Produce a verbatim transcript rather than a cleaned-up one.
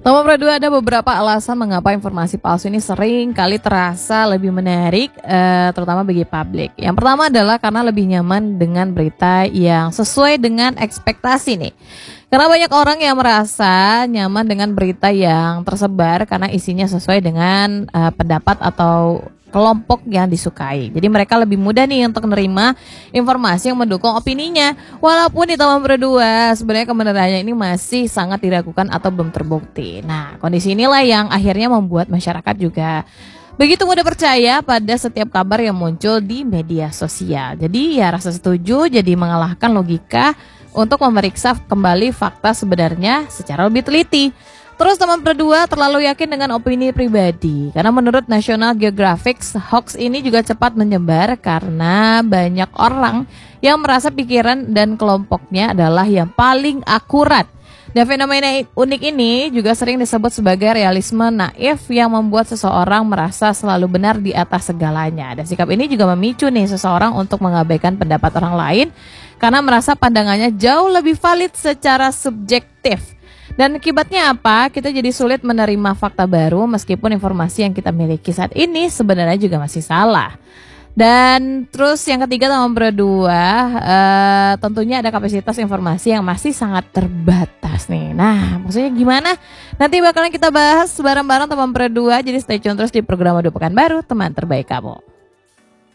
Nomor kedua, ada beberapa alasan mengapa informasi palsu ini sering kali terasa lebih menarik, eh, terutama bagi publik. Yang pertama adalah karena lebih nyaman dengan berita yang sesuai dengan ekspektasi nih. Karena banyak orang yang merasa nyaman dengan berita yang tersebar karena isinya sesuai dengan eh, pendapat atau kelompok yang disukai. Jadi mereka lebih mudah nih untuk menerima informasi yang mendukung opininya. Walaupun di tahun berdua sebenarnya kebenarannya ini masih sangat diragukan atau belum terbukti. Nah, kondisi inilah yang akhirnya membuat masyarakat juga begitu mudah percaya pada setiap kabar yang muncul di media sosial. Jadi ya rasa setuju jadi mengalahkan logika untuk memeriksa kembali fakta sebenarnya secara lebih teliti. Terus teman berdua terlalu yakin dengan opini pribadi. Karena menurut National Geographic, hoax ini juga cepat menyebar karena banyak orang yang merasa pikiran dan kelompoknya adalah yang paling akurat. Dan fenomena unik ini juga sering disebut sebagai realisme naif yang membuat seseorang merasa selalu benar di atas segalanya. Dan sikap ini juga memicu nih seseorang untuk mengabaikan pendapat orang lain karena merasa pandangannya jauh lebih valid secara subjektif. Dan akibatnya apa? Kita jadi sulit menerima fakta baru meskipun informasi yang kita miliki saat ini sebenarnya juga masih salah. Dan terus yang ketiga nomor dua, uh, tentunya ada kapasitas informasi yang masih sangat terbatas nih. Nah, maksudnya gimana? Nanti bakalan kita bahas bareng-bareng teman berdua. Jadi stay tune terus di program Madu Pekanbaru, teman terbaik kamu.